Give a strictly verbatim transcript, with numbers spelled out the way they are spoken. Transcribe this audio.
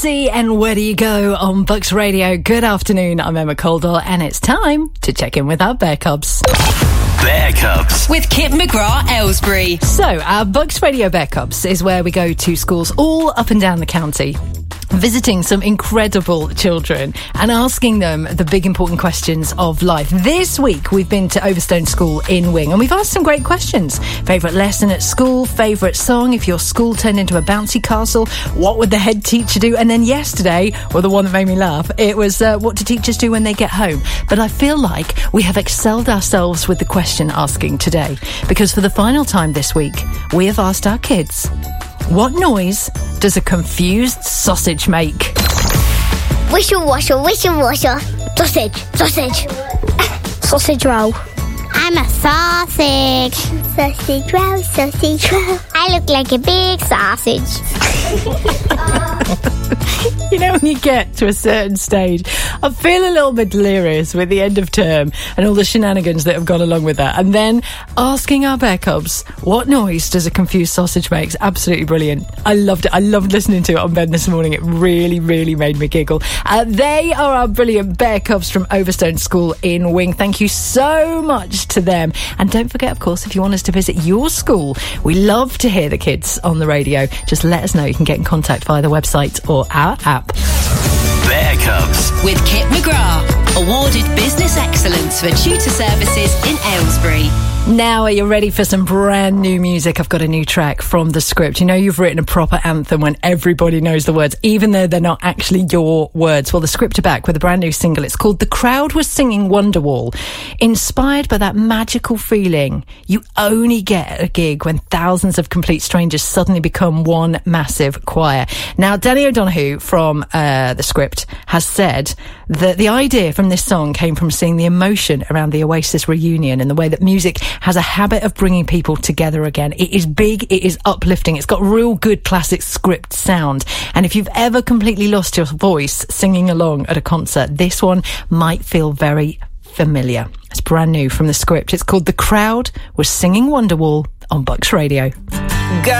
See, and where do you go on Bucks Radio? Good afternoon, I'm Emma Coldwell, and it's time to check in with our Bear Cubs. Bear Cubs with Kit McGrath Aylesbury. So, our Bucks Radio Bear Cubs is where we go to schools all up and down the county, visiting some incredible children and asking them the big important questions of life. This week we've been to Overstone School in Wing and we've asked some great questions. Favourite lesson at school, favourite song, if your school turned into a bouncy castle, what would the head teacher do? And then yesterday, well, the one that made me laugh, it was uh, what do teachers do when they get home? But I feel like we have excelled ourselves with the question asking today, because for the final time this week we have asked our kids, what noise does a confused sausage make? Whistle, washer, whistle, washer. Sausage, sausage. Sausage roll. I'm a sausage. Sausage roll, sausage roll. I look like a big sausage. You know, when you get to a certain stage, I feel a little bit delirious with the end of term and all the shenanigans that have gone along with that. And then asking our Bear Cubs, what noise does a confused sausage make? Absolutely brilliant. I loved it. I loved listening to it on bed this morning. It really, really made me giggle. Uh, they are our brilliant Bear Cubs from Overstone School in Wing. Thank you so much to them. And don't forget, of course, if you want us to visit your school, we love to hear the kids on the radio. Just let us know. You can get in contact via the website or our app. Bear Cubs with Kit McGrath, awarded Business Excellence for tutor services in Aylesbury. Now, are you ready for some brand new music? I've got a new track from The Script. You know, you've written a proper anthem when everybody knows the words, even though they're not actually your words. Well, The Script are back with a brand new single. It's called The Crowd Was Singing Wonderwall, inspired by that magical feeling you only get at a gig when thousands of complete strangers suddenly become one massive choir. Now, Danny O'Donoghue from uh, The Script has said that the idea from this song came from seeing the emotion around the Oasis reunion and the way that music has a habit of bringing people together again. It is big, it is uplifting, it's got real good classic Script sound. And if you've ever completely lost your voice singing along at a concert, this one might feel very familiar. It's brand new from The Script. It's called The Crowd Was Singing Wonderwall on Bucks Radio.